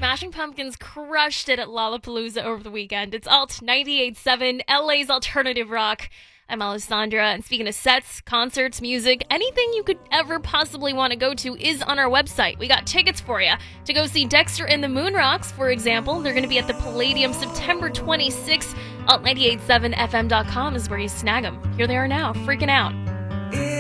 Smashing Pumpkins crushed it at Lollapalooza over the weekend. It's Alt 98.7, LA's alternative rock. I'm Alessandra, and speaking of sets, concerts, music, anything you could ever possibly want to go to is on our website. We got tickets for you to go see Dexter and the Moonrocks, for example. They're going to be at the Palladium September 26th. Alt987fm.com is where you snag them. Here they are now, freaking out.